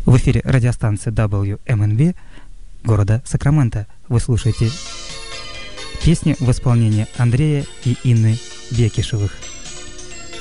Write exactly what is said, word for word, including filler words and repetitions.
В эфире радиостанция дабл ю эм эн ви города Сакраменто. Вы слушаете песни в исполнении Андрея и Инны Бекишевых.